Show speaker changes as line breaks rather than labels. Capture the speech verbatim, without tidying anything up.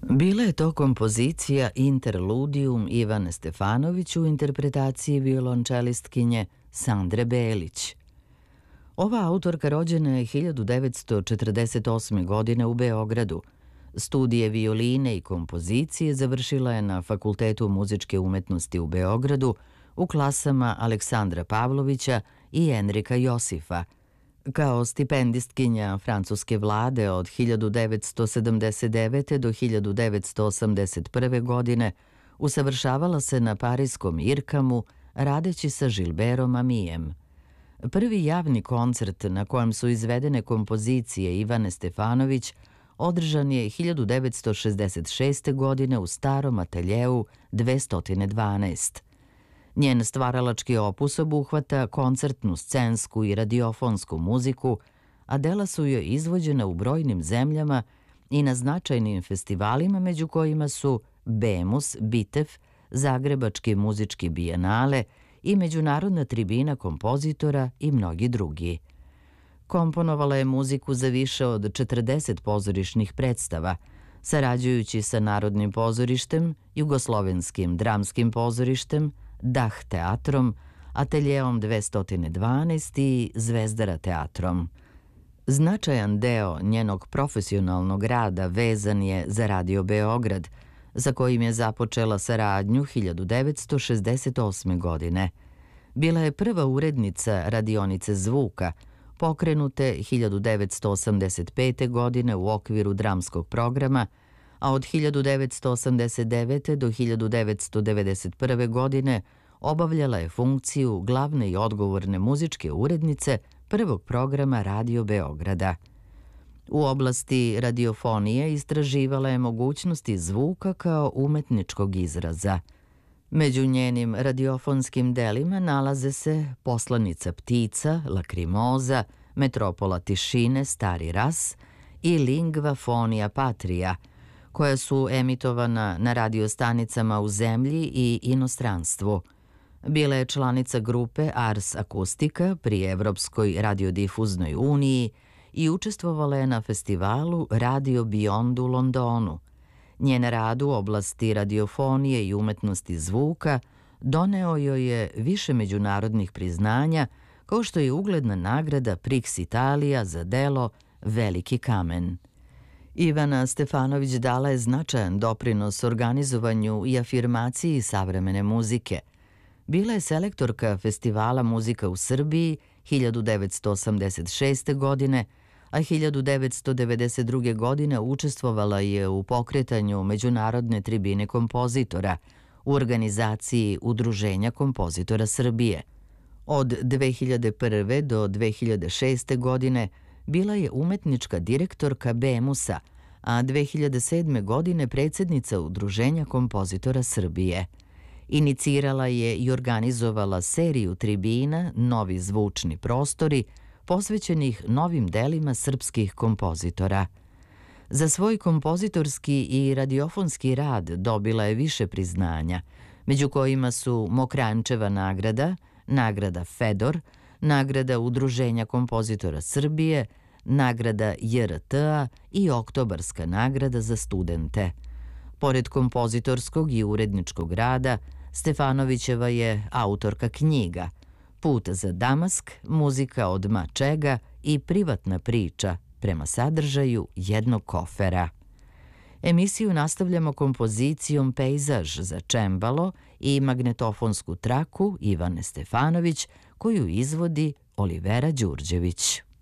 Bila je to kompozicija Interludium Ivane Stefanović u interpretaciji violončelistkinje Sandre Belić. Ova autorka rođena je hiljadu devetsto četrdeset osme. godine u Beogradu. Studije violine i kompozicije završila je na Fakultetu muzičke umetnosti u Beogradu u klasama Aleksandra Pavlovića i Enrika Josifa. Kao stipendistkinja francuske vlade od hiljadu devetsto sedamdeset devete. do hiljadu devetsto osamdeset prve. godine usavršavala se na pariskom Irkamu radeći sa Gilbertom Amijem. Prvi javni koncert na kojem su izvedene kompozicije Ivane Stefanović održan je hiljadu devetsto šezdeset šeste. godine u starom ateljeu dvesta dvanaest. Njen stvaralački opus obuhvata koncertnu, scensku i radiofonsku muziku, a dela su joj izvođena u brojnim zemljama i na značajnim festivalima, među kojima su Bemus, Bitev, Zagrebački muzički bijenale i Međunarodna tribina kompozitora i mnogi drugi. Komponovala je muziku za više od četrdeset pozorišnih predstava, sarađujući sa Narodnim pozorištem, Jugoslovenskim dramskim pozorištem, Dah teatrom, Ateljeom dvesta dvanaest i Zvezdara teatrom. Značajan deo njenog profesionalnog rada vezan je za Radio Beograd, za kojim je započela saradnju hiljadu devetsto šezdeset osme. godine. Bila je prva urednica radionice zvuka, pokrenute hiljadu devetsto osamdeset pete. godine u okviru dramskog programa, a od hiljadu devetsto osamdeset devete. do hiljadu devetsto devedeset prve. godine obavljala je funkciju glavne i odgovorne muzičke urednice prvog programa Radio Beograda. U oblasti radiofonije istraživala je mogućnosti zvuka kao umetničkog izraza. Među njenim radiofonskim delima nalaze se Poslanica ptica, Lakrimoza, Metropola tišine, Stari ras i Lingva fonia patria, koja su emitovana na radiostanicama u zemlji i inostranstvu. Bila je članica grupe Ars Akustika pri Evropskoj radiodifuznoj uniji i učestvovala je na festivalu Radio Beyond u Londonu. Njen rad u oblasti radiofonije i umetnosti zvuka doneo joj je više međunarodnih priznanja, kao što je ugledna nagrada Prix Italia za delo Veliki kamen. Ivana Stefanović dala je značajan doprinos organizovanju i afirmaciji savremene muzike. Bila je selektorka Festivala muzika u Srbiji hiljadu devetsto osamdeset šeste. godine, a hiljadu devetsto devedeset druge. godine učestvovala je u pokretanju Međunarodne tribine kompozitora u organizaciji Udruženja kompozitora Srbije. Od dve hiljade prve. do dve hiljade šeste. godine bila je umetnička direktorka Bemusa, a dve hiljade sedme. godine predsjednica Udruženja kompozitora Srbije. Inicirala je i organizovala seriju tribina Novi zvučni prostori, posvećenih novim delima srpskih kompozitora. Za svoj kompozitorski i radiofonski rad dobila je više priznanja, među kojima su Mokranjčeva nagrada, nagrada Fedor, nagrada Udruženja kompozitora Srbije, nagrada J R T-a i Oktobarska nagrada za studente. Pored kompozitorskog i uredničkog rada, Stefanovićeva je autorka knjiga Put za Damask, muzika od ma čega i privatna priča prema sadržaju jednog kofera. Emisiju nastavljamo kompozicijom Pejzaž za čembalo i magnetofonsku traku Ivane Stefanović, koju izvodi Olivera Đurđević.